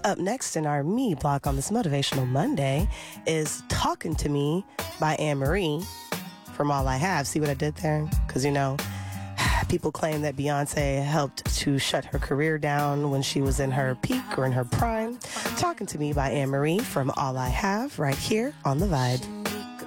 Up next in our Me block on this Motivational Monday is Talking to Me by Anne Marie from All I Have. See what I did there? Because, people claim that Beyonce helped to shut her career down when she was in her peak or in her prime. Talking to Me by Anne Marie from All I Have right here on The Vibe.